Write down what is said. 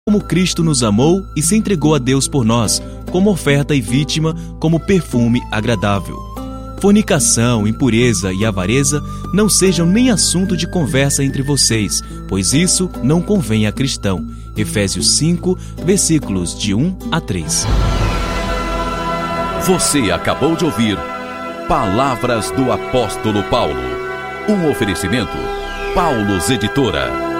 como Cristo nos amou e se entregou a Deus por nós, como oferta e vítima, como perfume agradável. Fornicação, impureza e avareza não sejam nem assunto de conversa entre vocês, pois isso não convém a cristão. Efésios 5, versículos de 1 a 3. Você acabou de ouvir Palavras do Apóstolo Paulo. Um oferecimento Paulos Editora.